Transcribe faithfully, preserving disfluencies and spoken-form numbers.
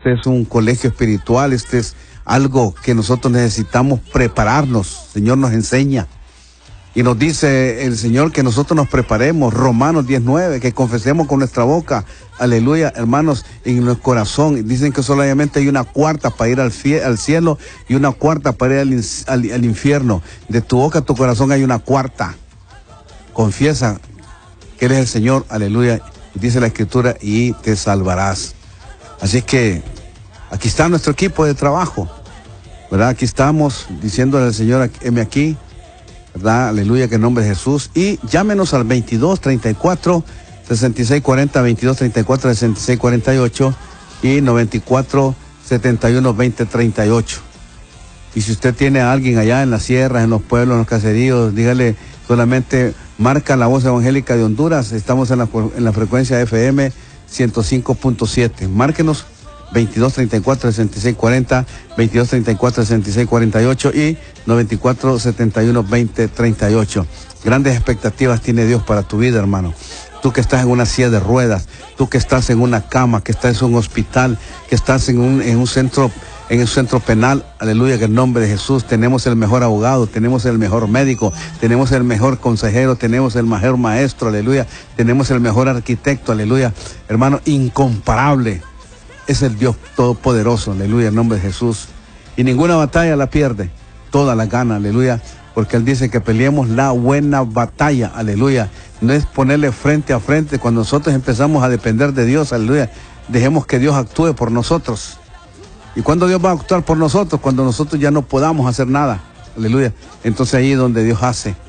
este es un colegio espiritual, este es algo que nosotros necesitamos prepararnos. El Señor nos enseña. Y nos dice el Señor que nosotros nos preparemos, Romanos diez nueve, que confesemos con nuestra boca, aleluya, hermanos, en nuestro corazón. Dicen que solamente hay una cuarta para ir al, fie, al cielo y una cuarta para ir al, al, al infierno. De tu boca a tu corazón hay una cuarta. Confiesa que eres el Señor, aleluya, dice la Escritura, y te salvarás. Así que aquí está nuestro equipo de trabajo, ¿verdad? Aquí estamos diciéndole al Señor, heme aquí, ¿verdad? Aleluya, que en nombre de Jesús. Y llámenos al veintidós treinta y cuatro sesenta y seis cuarenta, veintidós treinta y cuatro sesenta y seis cuarenta y ocho y noventa y cuatro setenta y uno veinte treinta y ocho. Y si usted tiene a alguien allá en las sierras, en los pueblos, en los caseríos, dígale, solamente marca la voz evangélica de Honduras. Estamos en la, en la frecuencia F M ciento cinco punto siete. Márquenos veintidós treinta y cuatro sesenta y seis cuarenta, veintidós treinta y cuatro sesenta y seis cuarenta y ocho y noventa y cuatro setenta y uno veinte treinta y ocho. Grandes expectativas tiene Dios para tu vida, hermano. Tú que estás en una silla de ruedas, tú que estás en una cama, que estás en un hospital, que estás en un, en un centro, en un centro penal, aleluya, que en nombre de Jesús tenemos el mejor abogado, tenemos el mejor médico, tenemos el mejor consejero, tenemos el mejor maestro, aleluya, tenemos el mejor arquitecto, aleluya, hermano, incomparable. Es el Dios todopoderoso, aleluya, en nombre de Jesús. Y ninguna batalla la pierde, toda la gana, aleluya, porque Él dice que peleemos la buena batalla, aleluya. No es ponerle frente a frente. Cuando nosotros empezamos a depender de Dios, aleluya, dejemos que Dios actúe por nosotros. ¿Y cuándo Dios va a actuar por nosotros? Cuando nosotros ya no podamos hacer nada, aleluya. Entonces ahí es donde Dios hace.